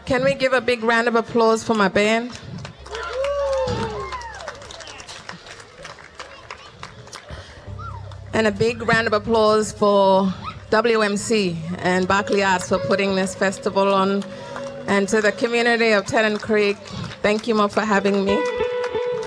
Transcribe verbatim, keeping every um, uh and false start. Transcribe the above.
Can we give a big round of applause for my band? And a big round of applause for W M C and Berkeley Arts for putting this festival on. And to the community of Tennant Creek, thank you more for having me.